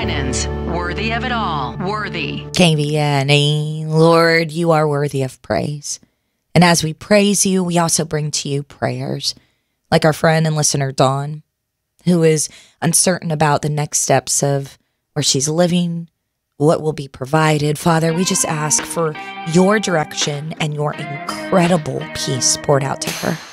Winans, worthy of it all, worthy. KBNE, Lord, you are worthy of praise. And as we praise you, we also bring to you prayers, like our friend and listener Dawn, who is uncertain about the next steps of where she's living, what will be provided. Father, we just ask for your direction and your incredible peace poured out to her.